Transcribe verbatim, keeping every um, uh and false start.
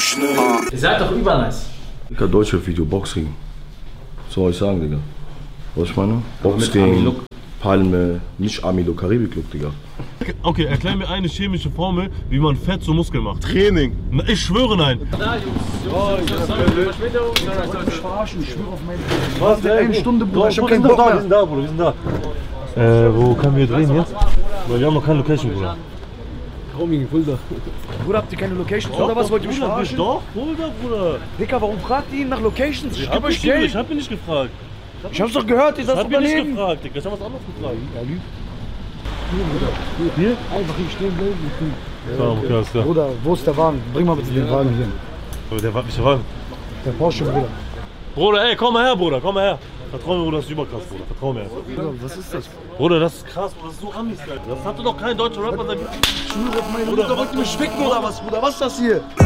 schnell. Ihr seid doch übernice. Digga, Deutschrap-Video, Boxring. Was soll ich sagen, Digga? Was ich meine? Boxring, Palme, nicht Ami-Look, Karibik-Look, Digga. Okay, erklär mir eine chemische Formel, wie man Fett zu Muskeln macht. Training. Na, ich schwöre nein. Da, Jungs. Jungs, Verspätung. Ich verarschen, ich schwöre auf meine... Was? Eine Stunde, Bruder, ich hab Wir keinen sind Bock da, wir mehr. sind da, Bruder, wir sind da. Äh, wo können wir drehen jetzt? Weil wir haben noch keine Location, Bruder. Roaming, Fulda. Bruder, habt ihr keine Locations oder was? Wollt ihr mich verarschen? Doch, Fulda, Bruder. Dicker, warum fragt ihr ihn nach Locations? Ich Ich geb hab, euch nicht, Geld. ich hab ihn nicht gefragt. Ich hab's doch gehört, ihr Ich seid hab ihn nicht Unternehmen. gefragt, Digga. Ich hab was anderes gefragt. Er lügt. Hier? Einfach hier stehen bleiben. Ja, okay, alles klar. Bruder, wo ist der Wagen? Bring mal bitte den Wagen hier. Aber der war nicht Wagen. Der Porsche, Bruder. Bruder, ey, komm mal her, Bruder, komm mal her. Vertrau mir, Bruder, das ist überkrass, Bruder. Vertrau mir. Bruder, was ist das? Bruder, das ist krass, Bruder, das ist so Amis, Alter. Das hatte doch kein deutscher Rapper. Ich schwöre auf meine Mutter, wollt ihr mich ficken oder was, Bruder? Was ist das hier?